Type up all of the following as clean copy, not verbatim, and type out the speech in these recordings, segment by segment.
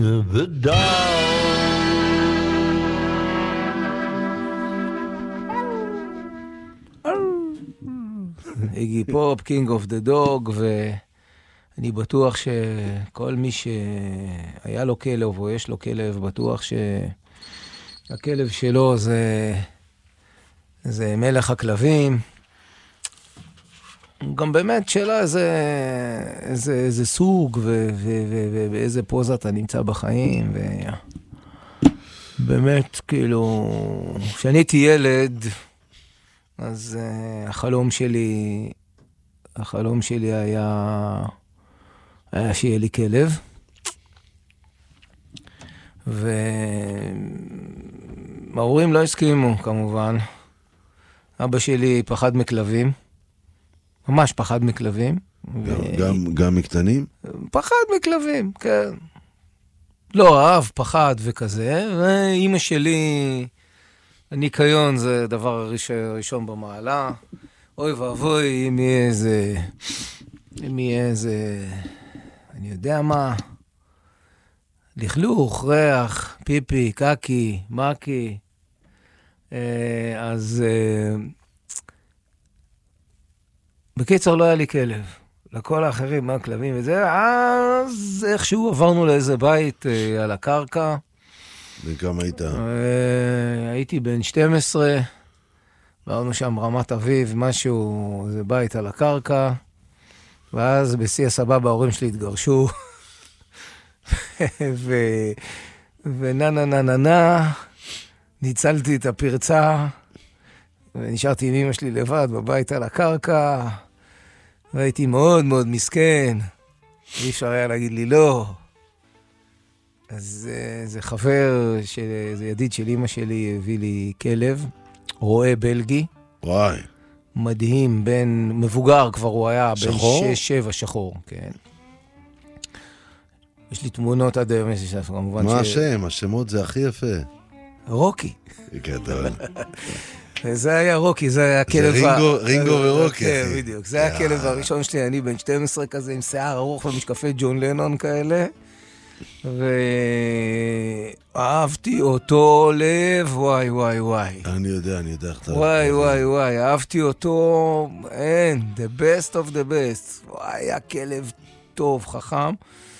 The dog. איגי פופ, קינג אוף דה דוג, ואני בטוח שכל מי שהיה לו כלב או יש לו כלב, בטוח שהכלב שלו זה מלך הכלבים. גם באמת שאלה איזה סוג ובאיזה פוזה אתה נמצא בחיים. באמת, כאילו, כשאני הייתי ילד, אז החלום שלי היה שיהיה לי כלב. וההורים לא הסכימו, כמובן. אבא שלי פחד מכלבים. ממש פחד מכלבים. גם מקטנים? פחד מכלבים, כן. לא אהב, פחד וכזה. ואמא שלי, הניקיון זה דבר ראשון במעלה. אוי ואבוי, אם יהיה איזה, אני יודע מה, לכלוך, ריח, פיפי, קקי, מקי. אז בקיצור לא היה לי כלב. לכל האחרים, מה כלבים וזה, אז איכשהו עברנו לאיזה בית על הקרקע. וכמה היית? הייתי בן 12, עברנו שם רמת אביב, משהו, זה בית על הקרקע, ואז בשיא הסבבה ההורים שלי התגרשו, וננה, ניצלתי את הפרצה, ונשארתי עם אמא שלי לבד בבית על הקרקע, והייתי מאוד מאוד מסכן, אי אפשר היה להגיד לי לא. אז זה חבר, זה ידיד של אמא שלי, הביא לי כלב, רועה בלגי. וואי. מדהים, מבוגר כבר הוא היה, שחור? בן 6-7 שחור, כן. יש לי תמונות עד היום, כמובן מה השם? השמות זה הכי יפה. רוקי. גדול. זה היה רוקי, זה היה הכלב... זה רינגו ורוקי. כן, בדיוק. זה היה הכלב הראשון שלי, אני בן 12 כזה, עם שיער ארוך ומשקפי ג'ון לנון כאלה. ואהבתי אותו לב, וואי וואי וואי. אני יודע איך אתה... וואי וואי וואי, אהבתי אותו, the best of the best. וואי, היה כלב טוב, חכם.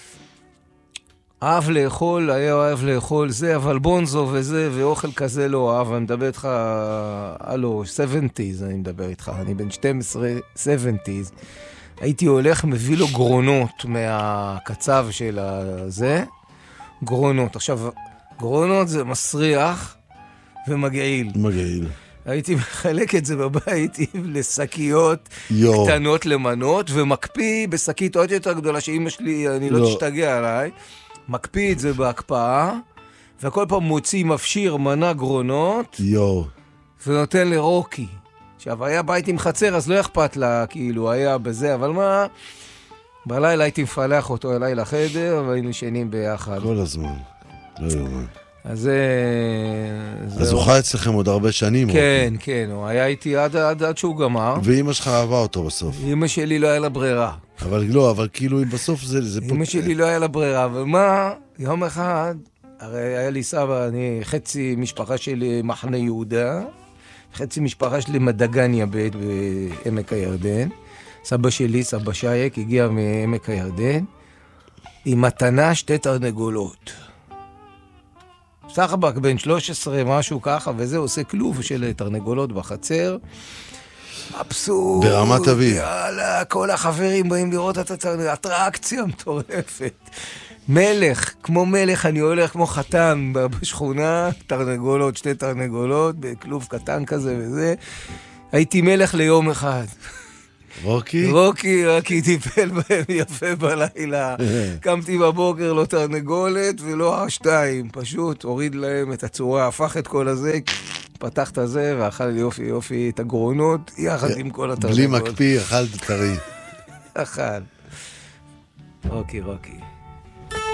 אהב לאכול, היה אוהב לאכול זה, אבל בונזו וזה, ואוכל כזה לא אהב. אני מדבר איתך, הלו, 70s אני מדבר איתך, אני בן 12, 70s. הייתי הולך, מביא לו גרונות מהקצב של הזה. גרונות. עכשיו, גרונות זה מסריח ומגעיל. מגעיל. הייתי מחלק את זה בבית לשקיות קטנות למנות, ומקפיא בשקית עוד יותר גדולה, שאמא שלי, אני לא תשתגע עליי, מקפיא את זה בהקפאה, וכל פעם מוציא מפשיר מנה גרונות, ונותן לרוקי. עכשיו, היה בית עם חצר, אז לא אכפת לה, כאילו, היה בזה, אבל מה? בלילה הייתי מפלח אותו אליי לחדר, והיינו שנים ביחד. כל הזמן. לא יומן. אז הוא חי אצלכם עוד הרבה שנים. כן, כן, הוא היה איתי עד שהוא גמר. ואמא שלך אהבה אותו בסוף. אמא שלי לא היה לה ברירה. אבל כאילו בסוף זה... אמא שלי לא היה לה ברירה, אבל מה? יום אחד, הרי היה לי סבא, אני חצי משפחה שלי מחנה יהודה, חצי משפחה שלי מדגניה בעמק הירדן. סבא שלי, סבא שייק, הגיע מעמק הירדן, עם מתנה 2 תרנגולות. סחבק בן 13, משהו ככה, וזה עושה כלוב של תרנגולות בחצר. אבסורד. ברמת אביב. יאללה, כל החברים באים לראות את התרנגולות, אטרקציה מטורפת. מלך, כמו מלך, אני הולך כמו חתן בשכונה, תרנגולות, 2 תרנגולות, בכלוב קטן כזה וזה. הייתי מלך ליום אחד. רוקי? רוקי טיפל בהם יפה בלילה. קמתי בבוקר, לא תרנגולת ולא 2, פשוט הוריד להם את הצורה, הפך את כל הזה, פתח את זה ואכל יופי יופי את הגרונות, יחד עם כל התרנגולות. בלי מקפיא, אכל טרי. אכל. רוקי.